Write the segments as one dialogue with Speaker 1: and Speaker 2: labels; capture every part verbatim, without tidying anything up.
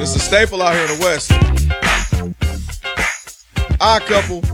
Speaker 1: It's a staple out here in the West. Odd Couple,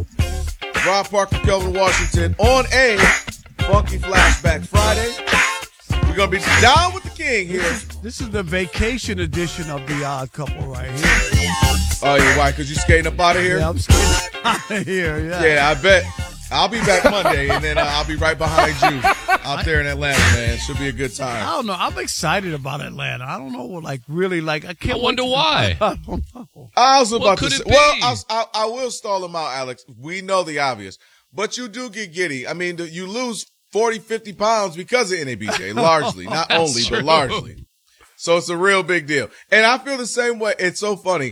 Speaker 1: Rob Parker, Kelvin Washington on a Funky Flashback Friday. We're going to be down with the king here.
Speaker 2: This is, this is the vacation edition of the Odd Couple right here.
Speaker 1: Oh, yeah, why? Because you skating up out of here?
Speaker 2: Yeah, I'm skating out of here, yeah.
Speaker 1: Yeah, I bet. I'll be back Monday, and then uh, I'll be right behind you out there in Atlanta, man. Should be a good time.
Speaker 2: I don't know. I'm excited about Atlanta. I don't know, like, really, like, I can't
Speaker 3: I wonder
Speaker 2: wait to,
Speaker 3: why.
Speaker 2: I don't know.
Speaker 1: I was about
Speaker 3: What
Speaker 1: to
Speaker 3: could
Speaker 1: say,
Speaker 3: it be?
Speaker 1: well, I, I, I will stall him out, Alex. We know the obvious, but you do get giddy. I mean, the, you lose forty, fifty pounds because of N A B J, largely. Not
Speaker 3: That's
Speaker 1: only,
Speaker 3: true.
Speaker 1: but largely. So it's a real big deal. And I feel the same way. It's so funny.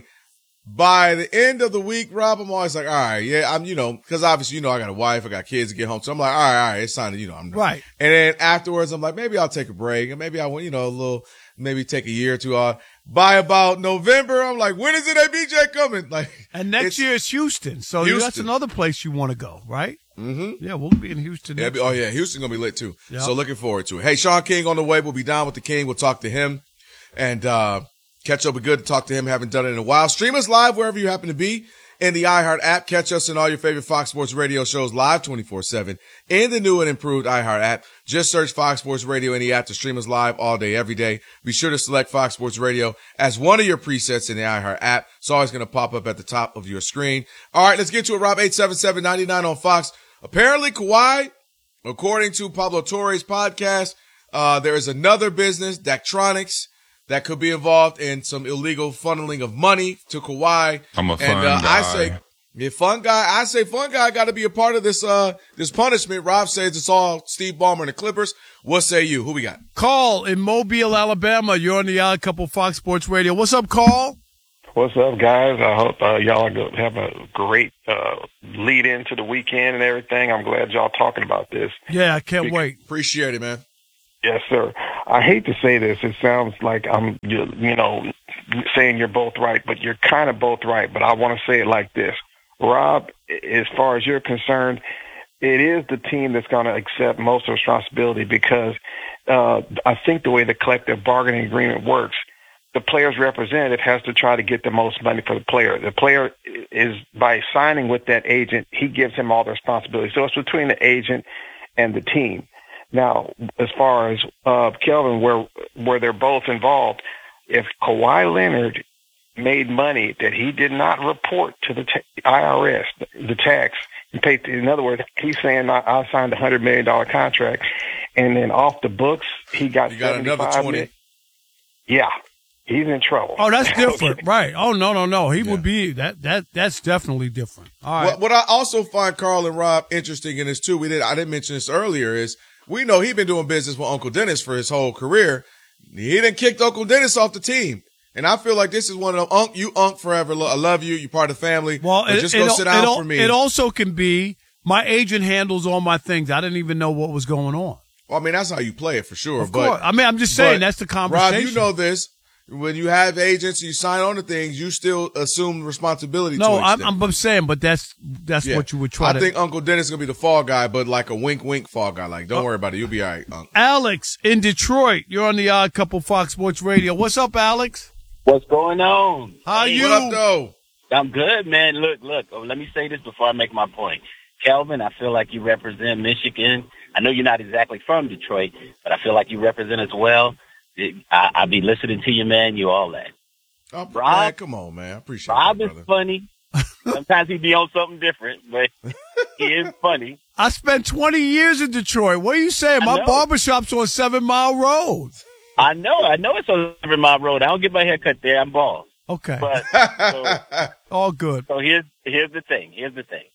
Speaker 1: By the end of the week, Rob, I'm always like, all right, yeah, I'm, you know, because obviously, you know, I got a wife, I got kids to get home. So I'm like, all right, all right, it's time to, you know, I'm
Speaker 2: Right.
Speaker 1: And then afterwards, I'm like, maybe I'll take a break and maybe I want, you know, a little, maybe take a year or two off. By about November, I'm like, when is N A B J coming? Like,
Speaker 2: And next year is Houston. So
Speaker 1: Houston.
Speaker 2: that's another place you want to go, right?
Speaker 1: Mm-hmm.
Speaker 2: Yeah, we'll be in Houston.
Speaker 1: Yeah,
Speaker 2: next
Speaker 1: oh,
Speaker 2: year.
Speaker 1: yeah, Houston going to be lit too.
Speaker 2: Yep.
Speaker 1: So looking forward to it. Hey, Sean King on the way. We'll be down with the King. We'll talk to him and, uh, catch up. Be good to talk to him. Haven't done it in a while. Stream us live wherever you happen to be in the iHeart app. Catch us in all your favorite Fox Sports Radio shows live twenty-four seven in the new and improved iHeart app. Just search Fox Sports Radio in the app to stream us live all day, every day. Be sure to select Fox Sports Radio as one of your presets in the iHeart app. It's always going to pop up at the top of your screen. All right, let's get to it, Rob. eight seven seven, nine nine on Fox. Apparently, Kawhi, according to Pablo Torre's podcast, uh, there is another business, Daktronics, that could be involved in some illegal funneling of money to Kawhi.
Speaker 3: I'm a
Speaker 1: and,
Speaker 3: fun
Speaker 1: uh,
Speaker 3: guy.
Speaker 1: I say, yeah, fun guy. I say fun guy got to be a part of this, uh, this punishment. Rob says it's all Steve Ballmer and the Clippers. What say you? Who we got?
Speaker 2: Carl in Mobile, Alabama. You're on the Odd Couple Fox Sports Radio. What's up, Carl?
Speaker 4: What's up, guys? I hope uh, y'all have a great uh, lead into the weekend and everything. I'm glad y'all talking about this.
Speaker 2: Yeah, I can't
Speaker 4: Because-
Speaker 2: wait.
Speaker 1: Appreciate it, man.
Speaker 4: Yes, sir. I hate to say this. It sounds like I'm, you, you know, saying you're both right, but you're kind of both right. But I want to say it like this. Rob, as far as you're concerned, it is the team that's going to accept most of the responsibility because uh, I think the way the collective bargaining agreement works, the player's representative has to try to get the most money for the player. The player is, by signing with that agent, he gives him all the responsibility. So it's between the agent and the team. Now, as far as uh, Kelvin, where where they're both involved, if Kawhi Leonard made money that he did not report to the t- I R S, the tax, and paid, in other words, he's saying I, I signed a hundred million dollar contract, and then off the books he got
Speaker 1: You got another
Speaker 4: seventy-five
Speaker 1: twenty.
Speaker 4: million. Yeah, he's in trouble.
Speaker 2: Oh, that's different, right? Oh, no, no, no. He
Speaker 1: Yeah.
Speaker 2: would be that. That that's definitely different. All right.
Speaker 1: What, what I also find Carl and Rob interesting in this too, we did I didn't mention this earlier, is we know he's been doing business with Uncle Dennis for his whole career. He done kicked Uncle Dennis off the team. And I feel like this is one of them, Unc, you Unc forever. I love you. You're part of the family.
Speaker 2: Well,
Speaker 1: but
Speaker 2: it,
Speaker 1: just
Speaker 2: it,
Speaker 1: go sit down
Speaker 2: it,
Speaker 1: for me.
Speaker 2: It also can be my agent handles all my things. I didn't even know what was going on.
Speaker 1: Well, I mean, that's how you play it for sure.
Speaker 2: Of
Speaker 1: but,
Speaker 2: course. I mean, I'm just saying
Speaker 1: but,
Speaker 2: that's the conversation.
Speaker 1: Rob, you know this. When you have agents, you sign on to things, you still assume responsibility
Speaker 2: No,
Speaker 1: to an
Speaker 2: I'm,
Speaker 1: extent.
Speaker 2: I'm saying, but that's that's
Speaker 1: Yeah.
Speaker 2: what you would try
Speaker 1: I
Speaker 2: to.
Speaker 1: think Uncle Dennis is going to be the fall guy, but like a wink, wink fall guy. Like, don't
Speaker 2: Uh,
Speaker 1: worry about it. You'll be all right, Unc.
Speaker 2: Alex in Detroit, you're on the Odd Couple Fox Sports Radio. What's up, Alex?
Speaker 5: What's going on?
Speaker 2: How
Speaker 5: Hey,
Speaker 2: you?
Speaker 1: What up, though?
Speaker 5: I'm good, man. Look, look. Oh, let me say this before I make my point. Kelvin, I feel like you represent Michigan. I know you're not exactly from Detroit, but I feel like you represent us well. I, I'll be listening to you, man. You all that.
Speaker 1: Oh,
Speaker 5: Rob-
Speaker 1: man, come on, man. I appreciate
Speaker 5: Rob
Speaker 1: that,
Speaker 5: is
Speaker 1: brother.
Speaker 5: funny. Sometimes he be on something different, but he is funny.
Speaker 2: I spent twenty years in Detroit. What are you saying?
Speaker 5: I
Speaker 2: My
Speaker 5: know.
Speaker 2: barbershop's on Seven Mile Road.
Speaker 5: I know, I know it's on Seven Mile Road. I don't get my hair cut there. I'm bald.
Speaker 2: Okay.
Speaker 5: But so,
Speaker 2: All good.
Speaker 5: So here's here's the thing. Here's the thing.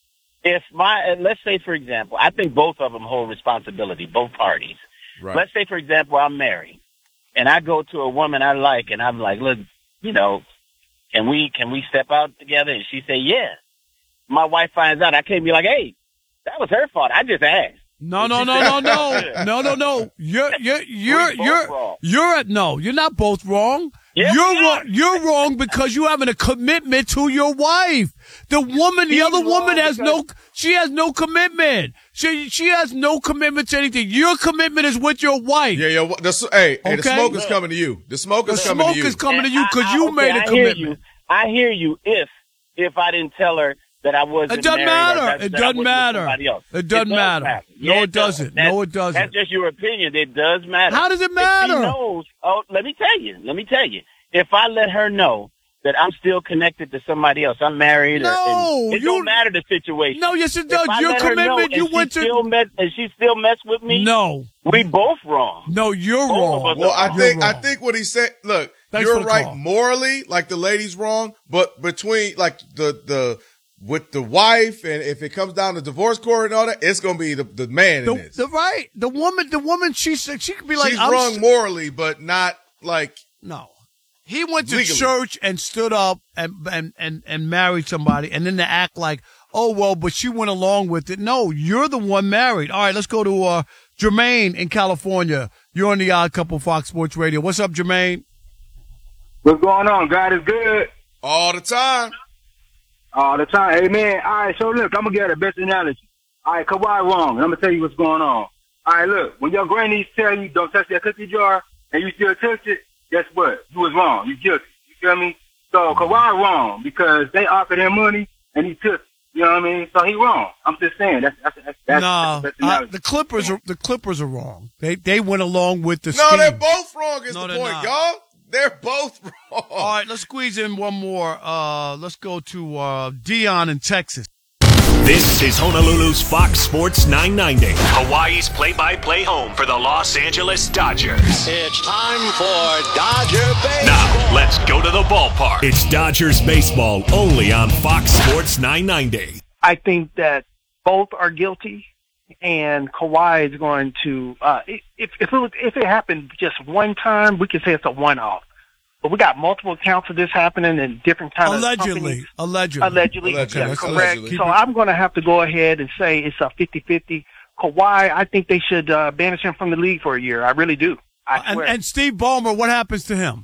Speaker 5: If my uh, let's say for example, I think both of them hold responsibility, both parties.
Speaker 1: Right.
Speaker 5: Let's say for example, I'm married, and I go to a woman I like, and I'm like, look, you know, can we can we step out together? And she say, yeah. My wife finds out, I can't be like, hey, that was her fault. I just asked.
Speaker 2: No, no, no, no, no, no, no, no. You're, you're, you're,
Speaker 5: We both
Speaker 2: you're,
Speaker 5: wrong.
Speaker 2: you're at, no, you're not both wrong.
Speaker 5: Yes,
Speaker 2: you're
Speaker 5: we
Speaker 2: wrong.
Speaker 5: are.
Speaker 2: You're wrong because you having a commitment to your wife. The woman, the
Speaker 5: He's
Speaker 2: other woman
Speaker 5: wrong
Speaker 2: has no.
Speaker 5: because-
Speaker 2: She has no commitment. She she has no commitment to anything. Your commitment is with your wife.
Speaker 1: Yeah, yeah. The, hey, hey, the
Speaker 2: Okay.
Speaker 1: smoke is coming to you. The smoke
Speaker 2: The
Speaker 1: is coming
Speaker 2: smoke
Speaker 1: to you.
Speaker 2: is coming to
Speaker 5: And
Speaker 2: you
Speaker 5: I-
Speaker 2: because
Speaker 5: I-
Speaker 2: you
Speaker 5: okay,
Speaker 2: made a
Speaker 5: I
Speaker 2: commitment.
Speaker 5: Hear you. I hear you. If if I didn't tell her that I wasn't
Speaker 2: It doesn't
Speaker 5: married, or
Speaker 2: matter.
Speaker 5: that-
Speaker 2: It
Speaker 5: that I
Speaker 2: doesn't
Speaker 5: wasn't with
Speaker 2: matter.
Speaker 5: somebody else.
Speaker 2: It doesn't
Speaker 5: does
Speaker 2: matter.
Speaker 5: Yeah,
Speaker 2: No, it
Speaker 5: does.
Speaker 2: doesn't.
Speaker 5: That's-
Speaker 2: No, it doesn't.
Speaker 5: That's just your opinion. It does matter.
Speaker 2: How does it
Speaker 5: If
Speaker 2: matter?
Speaker 5: she knows. Oh, let me tell you. Let me tell you. If I let her know that I'm still connected to somebody else, I'm married.
Speaker 2: No,
Speaker 5: or, and it
Speaker 2: you-
Speaker 5: don't matter the situation.
Speaker 2: No, yes, it
Speaker 5: If
Speaker 2: does.
Speaker 5: I
Speaker 2: Your
Speaker 5: let her know
Speaker 2: commitment.
Speaker 5: and
Speaker 2: You
Speaker 5: she
Speaker 2: went to.
Speaker 5: still met, and she still messed with me.
Speaker 2: No,
Speaker 5: we both wrong.
Speaker 2: no, you're
Speaker 5: Both of
Speaker 2: wrong.
Speaker 5: us
Speaker 1: Well, I
Speaker 2: You're
Speaker 1: think I
Speaker 2: wrong.
Speaker 1: think what he said. Look,
Speaker 2: Thanks
Speaker 1: you're
Speaker 2: for the
Speaker 1: right
Speaker 2: call.
Speaker 1: morally, like the lady's wrong, but between like the the with the wife and if it comes down to divorce court and all that, it's gonna be the the man in
Speaker 2: The,
Speaker 1: this.
Speaker 2: the right, the woman, the woman. She said she could be like,
Speaker 1: She's
Speaker 2: I'm
Speaker 1: wrong
Speaker 2: s-
Speaker 1: morally, but not like
Speaker 2: No. He went to
Speaker 1: Legally.
Speaker 2: church and stood up and, and, and, and married somebody and then to act like, oh, well, but she went along with it. No, you're the one married. All right, let's go to uh, Jermaine in California. You're on the Odd Couple Fox Sports Radio. What's up, Jermaine?
Speaker 3: What's going on? God is good
Speaker 1: all the time.
Speaker 3: all the time. Hey, man. All right, so look, I'm going to give the best analogy. All right, Kawhi wrong. And I'm going to tell you what's going on. All right, look, when your grannies tell you don't touch that cookie jar and you still touch it, guess what? You was wrong. You guilty. You feel me? So Kawhi wrong because they offered him money and he took it. You know what I mean? So he wrong. I'm just saying. That's that's that's, that's,
Speaker 2: no,
Speaker 3: that's the best
Speaker 2: uh,
Speaker 3: analogy.
Speaker 2: the Clippers are the Clippers are wrong. They they went along with the
Speaker 1: No,
Speaker 2: scheme.
Speaker 1: they're both wrong. Is
Speaker 2: No,
Speaker 1: the
Speaker 2: they're
Speaker 1: point,
Speaker 2: not.
Speaker 1: y'all? They're both wrong.
Speaker 2: All right, let's squeeze in one more. Uh, let's go to uh, Dion in Texas.
Speaker 6: This is Honolulu's Fox Sports nine ninety, Hawaii's play-by-play home for the Los Angeles Dodgers.
Speaker 7: It's time for Dodger Baseball.
Speaker 6: Now, let's go to the ballpark. It's Dodgers baseball only on Fox Sports nine ninety.
Speaker 8: I think that both are guilty, and Kawhi is going to. Uh, if if it was, if it happened just one time, we could say it's a one-off. But we got multiple accounts of this happening in different kind of
Speaker 2: Allegedly,
Speaker 8: companies.
Speaker 2: allegedly,
Speaker 8: Allegedly,
Speaker 1: Allegedly,
Speaker 8: yeah,
Speaker 1: that's
Speaker 8: correct.
Speaker 1: allegedly.
Speaker 8: So I'm going to have to go ahead and say it's a fifty-fifty. Kawhi, I think they should uh, banish him from the league for a year. I really do. I
Speaker 2: And,
Speaker 8: swear.
Speaker 2: and Steve Ballmer, what happens to him?